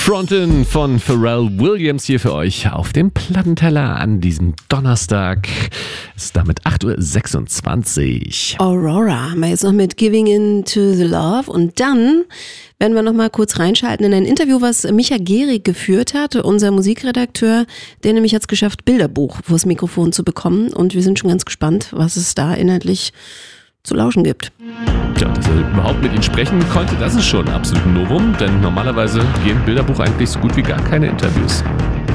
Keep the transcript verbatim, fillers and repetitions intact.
Frontin von Pharrell Williams hier für euch auf dem Plattenteller an diesem Donnerstag. Es ist damit acht Uhr sechsundzwanzig. Aurora haben wir jetzt noch mit Giving In to the Love und dann werden wir noch mal kurz reinschalten in ein Interview, was Micha Gehrig geführt hat, unser Musikredakteur, der nämlich hat es geschafft, Bilderbuch vors Mikrofon zu bekommen und wir sind schon ganz gespannt, was es da inhaltlich zu lauschen gibt. Ja, dass er überhaupt mit ihnen sprechen konnte, das ist schon absolut ein Novum, denn normalerweise gehen Bilderbuch eigentlich so gut wie gar keine Interviews.